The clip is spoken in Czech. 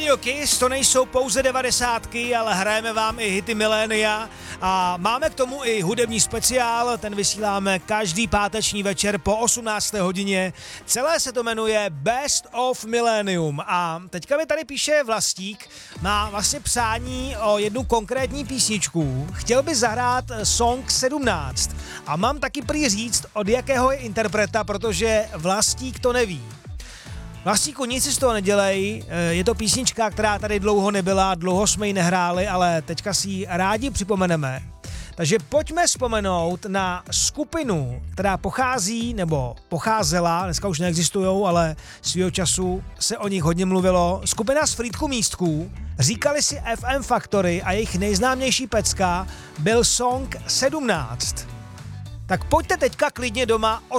Radio Kiss to nejsou pouze 90, ale hrajeme vám i hity milénia a máme k tomu i hudební speciál, ten vysíláme každý páteční večer po 18. hodině. Celé se to jmenuje Best of Millennium a teďka mi tady píše Vlastík, má vlastně přání o jednu konkrétní písničku, chtěl by zahrát Song 17 a mám taky prý říct, od jakého je interpreta, protože Vlastík to neví. Vlastíku, nic si z toho nedělej, je to písnička, která tady dlouho nebyla, dlouho jsme ji nehráli, ale teďka si ji rádi připomeneme. Takže pojďme vzpomenout na skupinu, která pochází, nebo pocházela, dneska už neexistujou, ale svýho času se o nich hodně mluvilo. Skupina z Frýdku Místků, říkali si FM Factory a jejich nejznámější pecka byl Song 17. Tak pojďte teďka klidně doma